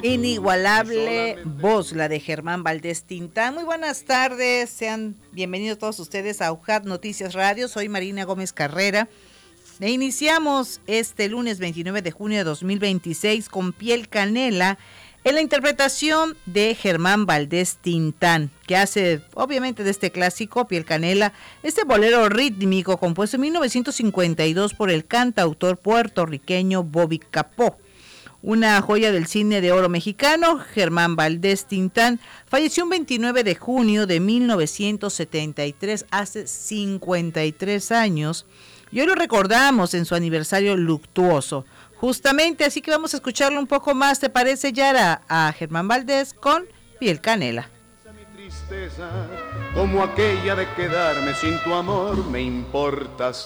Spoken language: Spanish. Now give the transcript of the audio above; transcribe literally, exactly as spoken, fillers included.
Inigualable voz, la de Germán Valdés Tintán. Muy buenas tardes, sean bienvenidos todos ustedes a U J A T Noticias Radio. Soy Marina Gómez Carrera. E iniciamos este lunes veintinueve de junio de dos mil veintiséis con Piel Canela en la interpretación de Germán Valdés Tintán, que hace obviamente de este clásico Piel Canela, este bolero rítmico compuesto en mil novecientos cincuenta y dos por el cantautor puertorriqueño Bobby Capó. Una joya del cine de oro mexicano. Germán Valdés Tintán falleció un veintinueve de junio de mil novecientos setenta y tres, hace cincuenta y tres años, y hoy lo recordamos en su aniversario luctuoso, justamente, así que vamos a escucharlo un poco más, ¿te parece, Yara? A Germán Valdés con Piel Canela. Mi tristeza, como aquella de quedarme sin tu amor, me importas